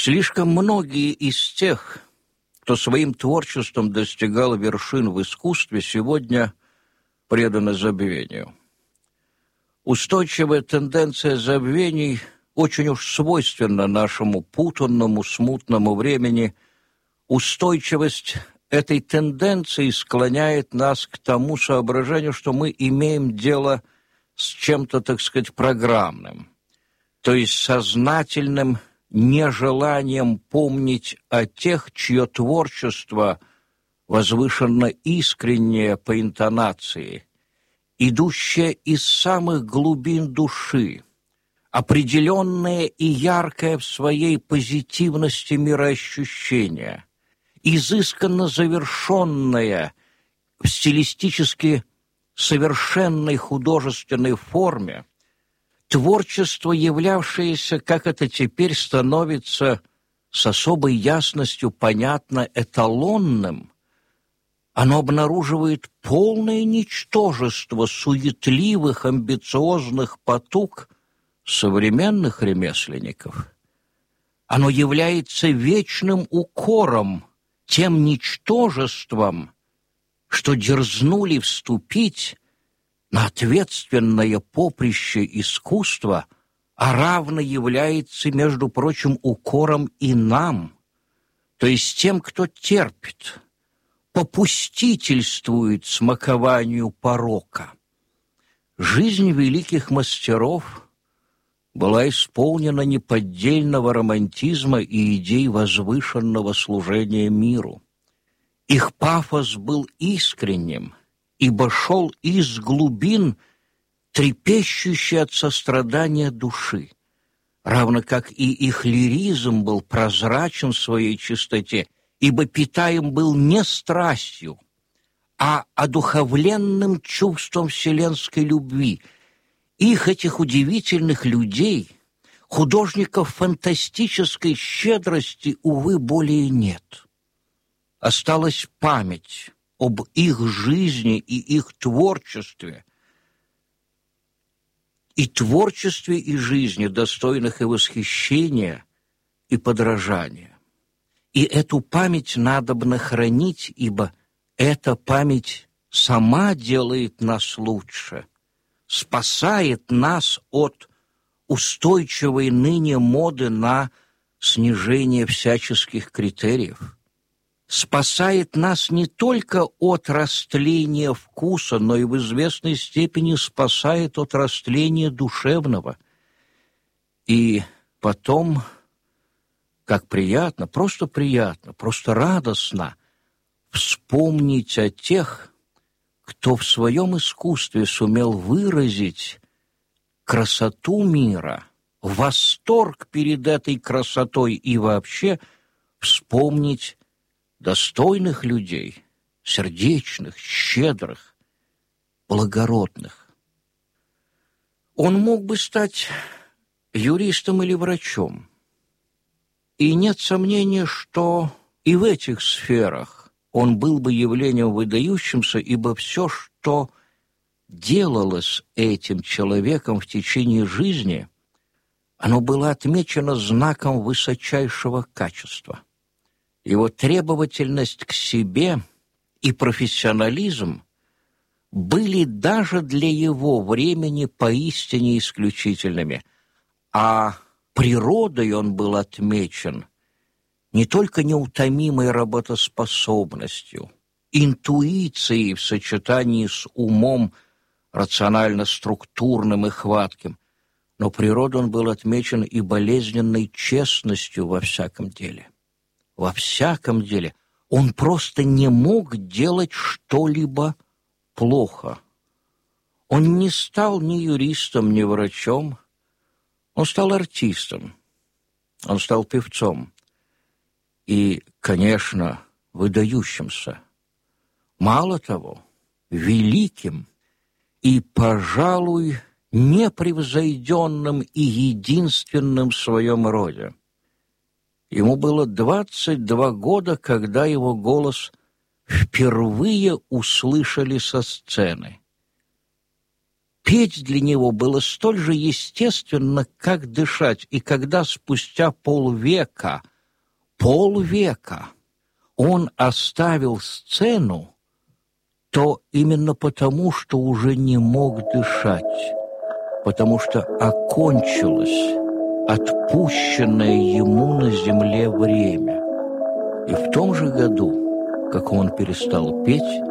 Слишком многие из тех, кто своим творчеством достигал вершин в искусстве, сегодня преданы забвению. Устойчивая тенденция забвений очень уж свойственна нашему путанному, смутному времени. Устойчивость этой тенденции склоняет нас к тому соображению, что мы имеем дело с чем-то, так сказать, программным, то есть сознательным нежеланием помнить о тех, чье творчество возвышенно искреннее по интонации, идущее из самых глубин души, определенное и яркое в своей позитивности мироощущения, изысканно завершенное в стилистически совершенной художественной форме, творчество, являвшееся, как это теперь становится с особой ясностью понятно, эталонным, оно обнаруживает полное ничтожество суетливых, амбициозных потуг современных ремесленников. Оно является вечным укором тем ничтожеством, что дерзнули вступить на ответственное поприще искусства, а равно является, между прочим, укором и нам, то есть тем, кто терпит, попустительствует смакованию порока. Жизнь великих мастеров была исполнена неподдельного романтизма и идей возвышенного служения миру. Их пафос был искренним, ибо шел из глубин, трепещущей от сострадания души, равно как и их лиризм был прозрачен в своей чистоте, ибо питаем был не страстью, а одуховленным чувством вселенской любви. Их, этих удивительных людей, художников фантастической щедрости, увы, более нет. Осталась память об их жизни и их творчестве, и жизни, достойных и восхищения, и подражания. И эту память надобно хранить, ибо эта память сама делает нас лучше, спасает нас от устойчивой ныне моды на снижение всяческих критериев, спасает нас не только от растления вкуса, но и в известной степени спасает от растления душевного. И потом, как приятно, просто радостно вспомнить о тех, кто в своем искусстве сумел выразить красоту мира, восторг перед этой красотой и вообще вспомнить достойных людей, сердечных, щедрых, благородных. Он мог бы стать юристом или врачом. И нет сомнения, что и в этих сферах он был бы явлением выдающимся, ибо все, что делалось этим человеком в течение жизни, оно было отмечено знаком высочайшего качества. Его требовательность к себе и профессионализм были даже для его времени поистине исключительными, а природой он был отмечен не только неутомимой работоспособностью, интуицией в сочетании с умом рационально-структурным и хватким, но природой он был отмечен и болезненной честностью во всяком деле. Во всяком деле, он просто не мог делать что-либо плохо. Он не стал ни юристом, ни врачом. Он стал артистом. Он стал певцом. И, конечно, выдающимся. Мало того, великим и, пожалуй, непревзойденным и единственным в своем роде. Ему было 22 года, когда его голос впервые услышали со сцены. Петь для него было столь же естественно, как дышать, и когда спустя полвека полвека он оставил сцену, то именно потому, что уже не мог дышать, потому что окончилось отпущенное ему на земле время. И в том же году, как он перестал петь,